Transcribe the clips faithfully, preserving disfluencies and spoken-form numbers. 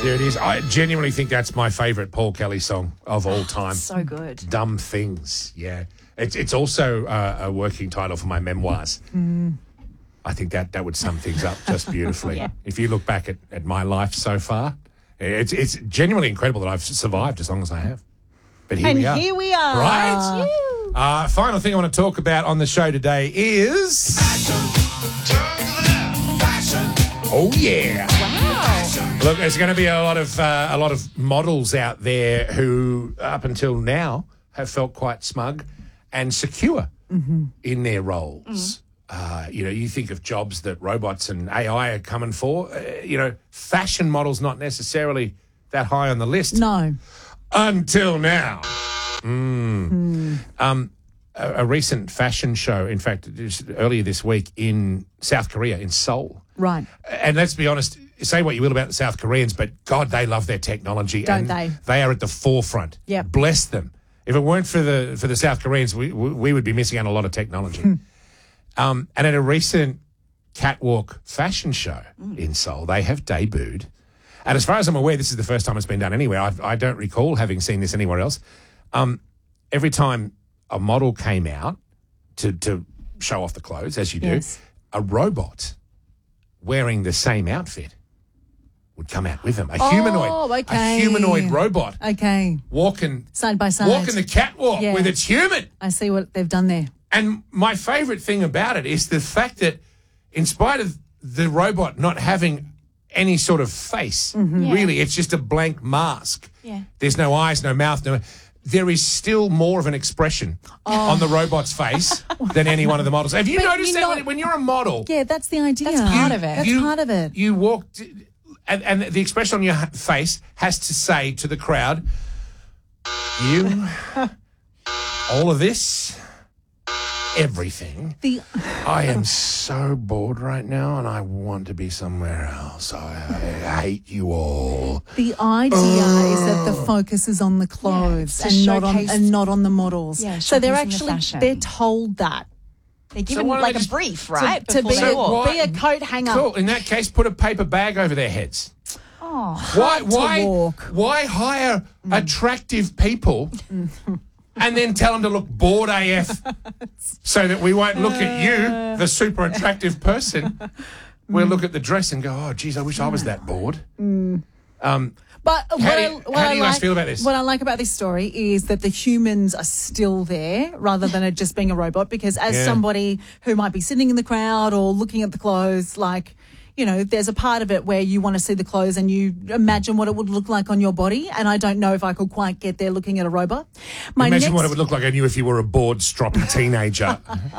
There it is. I genuinely think that's my favourite Paul Kelly song of all time. So good. Dumb Things, yeah. It's it's also uh, a working title for my memoirs. Mm. I think that, that would sum things up just beautifully. Yeah. If you look back at, at my life so far, it's it's genuinely incredible that I've survived as long as I have. But here and we are. here we are. Right? Uh, final thing I want to talk about on the show today is... Oh, yeah. Wow. Look, there's going to be a lot of uh, a lot of models out there who, up until now, have felt quite smug and secure mm-hmm. in their roles. Mm. Uh, you know, you think of jobs that robots and A I are coming for. Uh, you know, fashion models not necessarily that high on the list. No. Until now. Mm. Mm. Um, a, a recent fashion show, in fact, just earlier this week in South Korea, in Seoul. Right. And let's be honest, say what you will about the South Koreans, but God, they love their technology. Don't and they? They are at the forefront. Yep. Bless them. If it weren't for the for the South Koreans, we we would be missing out on a lot of technology. um, and at a recent catwalk fashion show mm. in Seoul, they have debuted. And as far as I'm aware, this is the first time it's been done anywhere. I've, I don't recall having seen this anywhere else. Um, every time a model came out to, to show off the clothes, as you do, yes. a robot wearing the same outfit would come out with them. A oh, humanoid, okay. a humanoid robot. Okay. Walking side by side. Walking the catwalk yeah. with its human. I see what they've done there. And my favourite thing about it is the fact that in spite of the robot not having any sort of face, mm-hmm. yeah. really, it's just a blank mask. Yeah. There's no eyes, no mouth, no... There is still more of an expression oh. on the robot's face than any one of the models. Have you But noticed you that know, when, when you're a model? Yeah, that's the idea. That's part of it. That's you, part of it. You walked... And, and the expression on your face has to say to the crowd, you, all of this, everything. The I am so bored right now and I want to be somewhere else. I, I hate you all. The idea is that the focus is on the clothes Yeah, and not on showcase- and not on the models. Yeah, so they're showcasing the actually fashion. they're told that They're given why don't like they a just- brief, right? to, to before be they a, walk. Why- be a coat hanger. Cool. In that case, put a paper bag over their heads. Oh. Why? to Why? walk. Why hire attractive people and then tell them to look bored A F so that we won't look at you, the super attractive person? We'll look at the dress and go, "Oh, geez, I wish I was that bored." Um, But what How do I, you- what how I do you guys like, feel about this? What I like about this story is that the humans are still there rather than it just being a robot. Because as Yeah. somebody who might be sitting in the crowd or looking at the clothes, like, you know, there's a part of it where you want to see the clothes and you imagine what it would look like on your body. And I don't know if I could quite get there looking at a robot. My imagine next, what it would look like on you if you were a bored, stroppy teenager.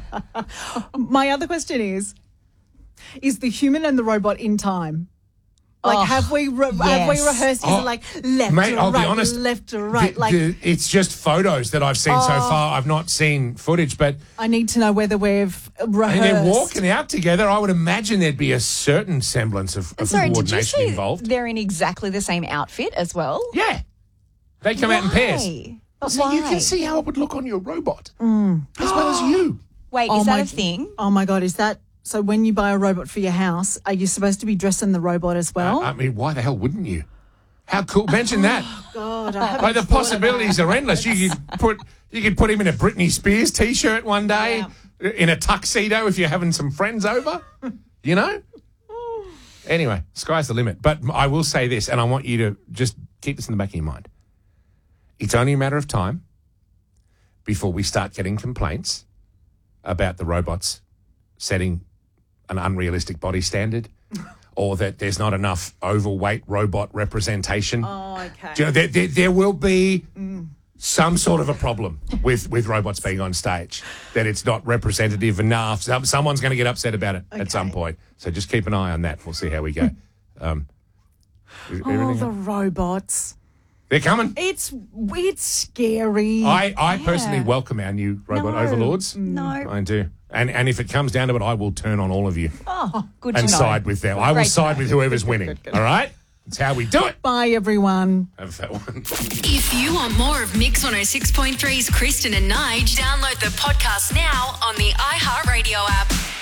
My other question is, is the human and the robot in time? Like, Oh, have we re- have we yes. rehearsed? Is Oh, it like left mate, to I'll be right, honest, left to right? The- like, the- it's just photos that I've seen so Oh. far. I've not seen footage, but I need to know whether we've rehearsed. and they're walking out together. I would imagine there'd be a certain semblance of, of Sorry, did you coordination say involved. they're in exactly the same outfit as well? Yeah, they come out in pairs. Why? But So you why? can see how it would look on your robot as well as you. Wait, Oh is that my- a thing? Oh my God, is that so? When you buy a robot for your house, are you supposed to be dressing the robot as well? I mean, why the hell wouldn't you? How cool! Mention that. God, I haven't Like the thought possibilities are endless. You could put you could put him in a Britney Spears t-shirt one day, in a tuxedo if you're having some friends over. You know. Anyway, sky's the limit. But I will say this, and I want you to just keep this in the back of your mind. It's only a matter of time before we start getting complaints about the robots setting an unrealistic body standard, or that there's not enough overweight robot representation. Oh, okay. Do you know, there, there, there will be some sort of a problem with, with robots being on stage, that it's not representative enough. Some, someone's going to get upset about it at some point. So just keep an eye on that. We'll see how we go. Um, is Oh, everything- the robots. They're coming. It's it's scary. I, I personally welcome our new robot No. overlords. No. I do. And and if it comes down to it, I will turn on all of you Oh, good to and know. side with them. I will Great to side know. with whoever's winning. All right? That's how we do it. Bye, everyone. Have that one. If you want more of Mix one oh six point three's Kristen and Nige, download the podcast now on the iHeartRadio app.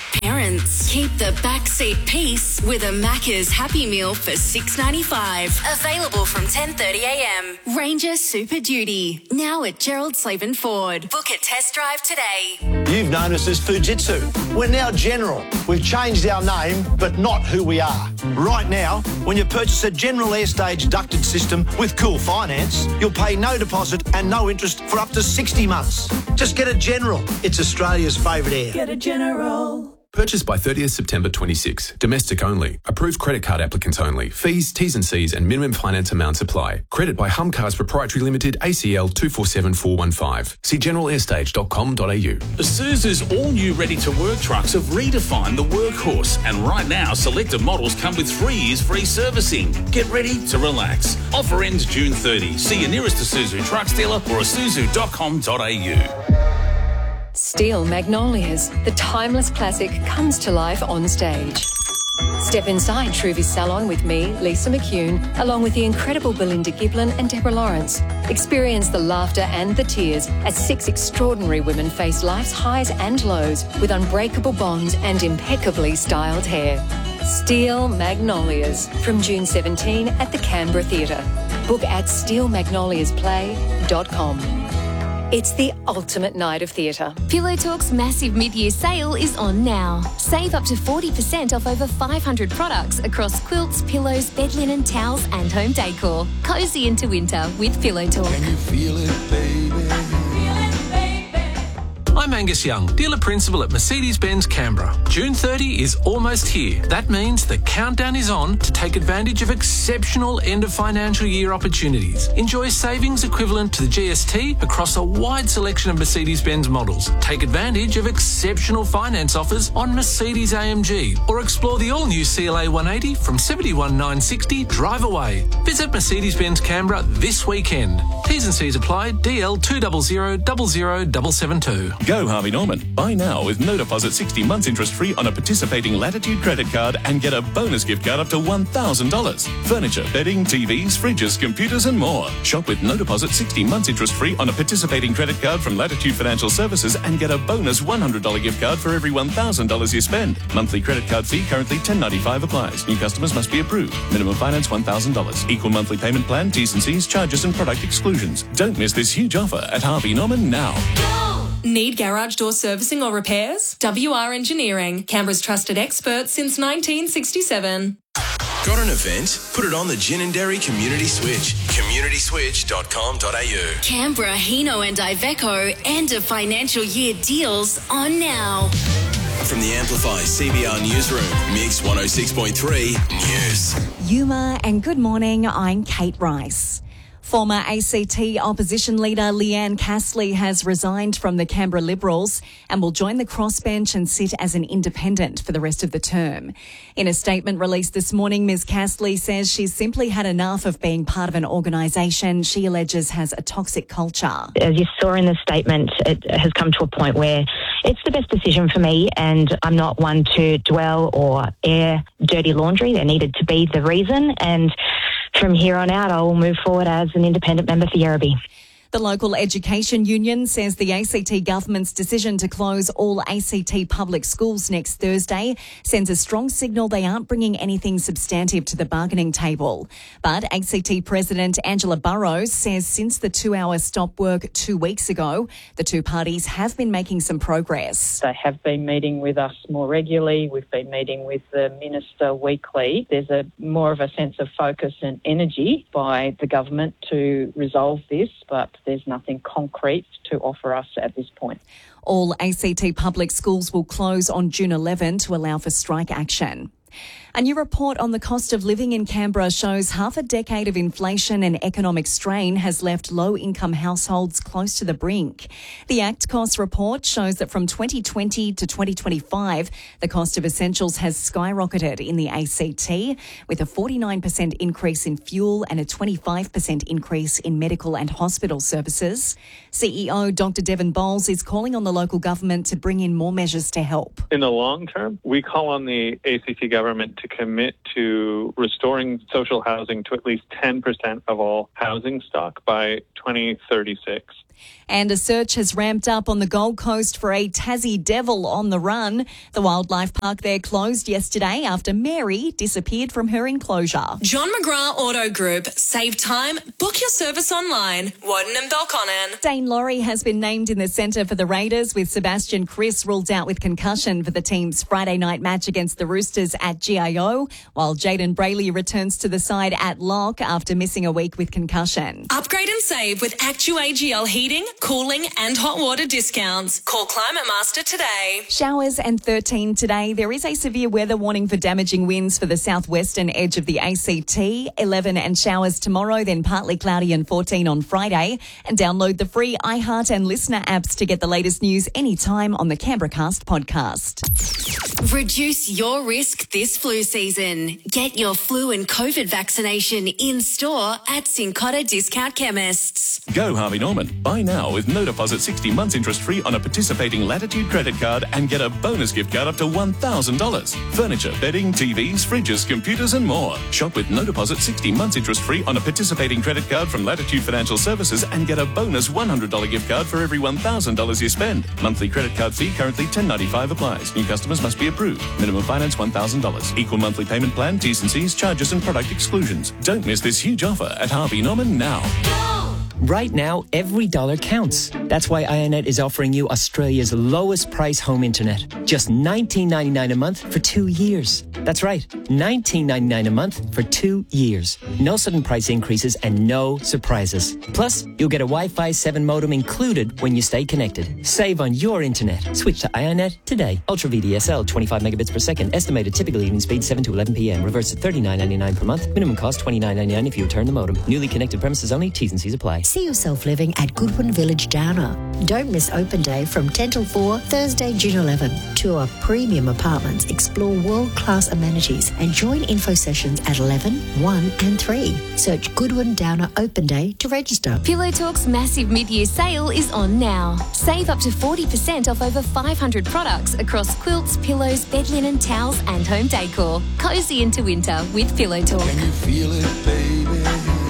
Parents, keep the backseat peace with a Macca's Happy Meal for six ninety-five. Available from ten thirty a m. Ranger Super Duty. Now at Gerald Slaven Ford. Book a test drive today. You've known us as Fujitsu. We're now General. We've changed our name, but not who we are. Right now, when you purchase a General Airstage ducted system with Cool Finance, you'll pay no deposit and no interest for up to sixty months. Just get a General. It's Australia's favourite air. Get a General. Purchased by thirtieth September twenty-six. Domestic only. Approved credit card applicants only. Fees, T's and C's and minimum finance amounts apply. Credit by Humcars Proprietary Limited, A C L two four seven four one five. See general airstage dot com dot a u. Isuzu's all-new ready-to-work trucks have redefined the workhorse, and right now selected models come with three years free servicing. Get ready to relax. Offer ends June thirtieth. See your nearest Isuzu trucks dealer or isuzu dot com dot a u. Steel Magnolias, the timeless classic, comes to life on stage. Step inside Truvis Salon with me, Lisa McCune, along with the incredible Belinda Giblin and Deborah Lawrence. Experience the laughter and the tears as six extraordinary women face life's highs and lows with unbreakable bonds and impeccably styled hair. Steel Magnolias from June seventeenth at the Canberra Theatre. Book at steel magnolias play dot com. It's the ultimate night of theatre. Pillow Talk's massive mid-year sale is on now. Save up to forty percent off over five hundred products across quilts, pillows, bed linen, towels and home decor. Cozy into winter with Pillow Talk. Can you feel it, baby? I'm Angus Young, dealer principal at Mercedes-Benz Canberra. June thirtieth is almost here. That means the countdown is on to take advantage of exceptional end of financial year opportunities. Enjoy savings equivalent to the G S T across a wide selection of Mercedes-Benz models. Take advantage of exceptional finance offers on Mercedes A M G or explore the all-new C L A one eighty from seventy-one thousand nine hundred sixty drive away. Visit Mercedes-Benz Canberra this weekend. T's and C's apply. D L two zero zero zero zero seven seven two. Go Harvey Norman. Buy now with no deposit, sixty months interest free on a participating Latitude credit card and get a bonus gift card up to one thousand dollars. Furniture, bedding, T Vs, fridges, computers and more. Shop with no deposit, sixty months interest free on a participating credit card from Latitude Financial Services and get a bonus one hundred dollars gift card for every one thousand dollars you spend. Monthly credit card fee currently ten dollars ninety-five applies. New customers must be approved. Minimum finance one thousand dollars. Equal monthly payment plan, T's and C's, charges and product exclusions. Don't miss this huge offer at Harvey Norman now. Need garage door servicing or repairs? W R Engineering, Canberra's trusted expert since nineteen sixty-seven. Got an event? Put it on the Gin and Dairy Community Switch. community switch dot com dot a u. Canberra, Hino and Iveco end of financial year deals on now. From the Amplify C B R Newsroom, Mix one oh six point three News. Yuma and good morning, I'm Kate Rice. Former A C T opposition leader Leanne Castley has resigned from the Canberra Liberals and will join the crossbench and sit as an independent for the rest of the term. In a statement released this morning, Ms Castley says she's simply had enough of being part of an organisation she alleges has a toxic culture. As you saw in the statement, it has come to a point where it's the best decision for me, and I'm not one to dwell or air dirty laundry. There needed to be the reason, and from here on out, I will move forward as an independent member for Yerrabee. The local education union says the A C T government's decision to close all A C T public schools next Thursday sends a strong signal they aren't bringing anything substantive to the bargaining table. But A C T President Angela Burrows says since the two-hour stop work two weeks ago, the two parties have been making some progress. They have been meeting with us more regularly. We've been meeting with the Minister weekly. There's a more of a sense of focus and energy by the government to resolve this, but there's nothing concrete to offer us at this point. All A C T public schools will close on June eleventh to allow for strike action. A new report on the cost of living in Canberra shows half a decade of inflation and economic strain has left low-income households close to the brink. The ACT Cost report shows that from twenty twenty to twenty twenty-five, the cost of essentials has skyrocketed in the A C T, with a forty-nine percent increase in fuel and a twenty-five percent increase in medical and hospital services. C E O Doctor Devon Bowles is calling on the local government to bring in more measures to help. In the long term, we call on the A C T government to commit to restoring social housing to at least ten percent of all housing stock by twenty thirty-six. And a search has ramped up on the Gold Coast for a Tassie devil on the run. The wildlife park there closed yesterday after Mary disappeared from her enclosure. John McGrath Auto Group. Save time. Book your service online. Woden and Belconnen. Dane Laurie has been named in the centre for the Raiders, with Sebastian Kris ruled out with concussion for the team's Friday night match against the Roosters at G I O, while Jaden Brayley returns to the side at lock after missing a week with concussion. Upgrade and save with Actu A G L heating, cooling and hot water discounts. Call Climate Master today. Showers and thirteen today. There is a severe weather warning for damaging winds for the southwestern edge of the A C T. eleven and showers tomorrow, then partly cloudy and fourteen on Friday. And download the free iHeart and Listener apps to get the latest news anytime on the Canberra Cast podcast. Reduce your risk this flu season. Get your flu and COVID vaccination in store at Cincotta Discount Chemists. Go Harvey Norman. Buy now with no deposit, sixty months interest free on a participating Latitude credit card and get a bonus gift card up to one thousand dollars. Furniture, bedding, T Vs, fridges, computers and more. Shop with no deposit, sixty months interest free on a participating credit card from Latitude Financial Services and get a bonus one hundred dollars gift card for every one thousand dollars you spend. Monthly credit card fee currently ten dollars and ninety-five cents applies. New customers must be approved. Minimum finance one thousand dollars. Equal monthly payment plan, T's and C's, charges and product exclusions. Don't miss this huge offer at Harvey Norman now. Right now, every dollar counts. That's why iiNet is offering you Australia's lowest price home internet. Just nineteen ninety-nine a month for two years. That's right, nineteen ninety-nine a month for two years. No sudden price increases and no surprises. Plus, you'll get a Wi-Fi seven modem included when you stay connected. Save on your internet. Switch to iiNet today. Ultra V D S L, twenty-five megabits per second. Estimated typical evening speed seven to eleven p.m. Reverse to thirty-nine ninety-nine per month. Minimum cost twenty-nine ninety-nine if you return the modem. Newly connected premises only. T's and C's apply. See yourself living at Goodwin Village Downer. Don't miss open day from ten till four, Thursday, June eleventh. Tour premium apartments, explore world-class amenities and join info sessions at eleven, one and three. Search Goodwin Downer Open Day to register. Pillow Talk's massive mid-year sale is on now. Save up to forty percent off over five hundred products across quilts, pillows, bed linen, towels and home decor. Cozy into winter with Pillow Talk. Can you feel it, baby?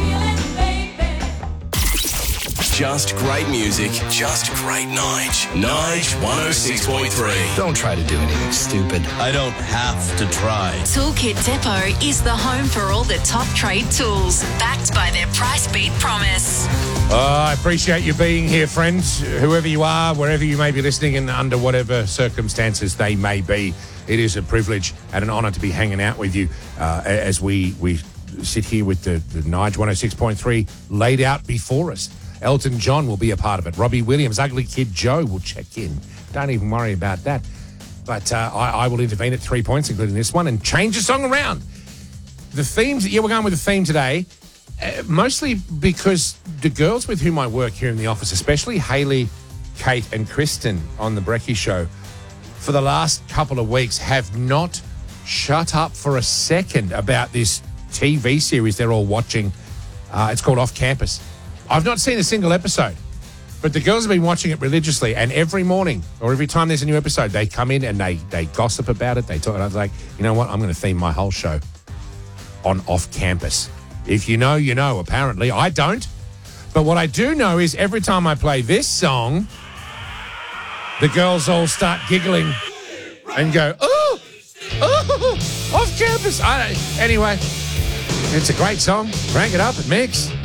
Just great music, just great Nige. Nige one oh six point three. Don't try to do anything stupid. I don't have to try. Toolkit Depot is the home for all the top trade tools, backed by their price beat promise. Uh, I appreciate you being here, friends. Whoever you are, wherever you may be listening and under whatever circumstances they may be, it is a privilege and an honour to be hanging out with you uh, as we, we sit here with the, the Nige one oh six point three laid out before us. Elton John will be a part of it. Robbie Williams, Ugly Kid Joe will check in. Don't even worry about that. But uh, I, I will intervene at three points, including this one, and change the song around. The themes, yeah, we're going with the theme today, uh, mostly because the girls with whom I work here in the office, especially Hayley, Kate and Kristen on the Brekkie Show, for the last couple of weeks have not shut up for a second about this T V series they're all watching. Uh, it's called Off Campus. I've not seen a single episode, but the girls have been watching it religiously, and every morning or every time there's a new episode, they come in and they they gossip about it. They talk, and I was like, you know what? I'm going to theme my whole show on Off Campus. If you know, you know. Apparently, I don't. But what I do know is every time I play this song, the girls all start giggling and go, oh, oh, Off Campus. I don't, anyway, it's a great song. Crank it up at Mix.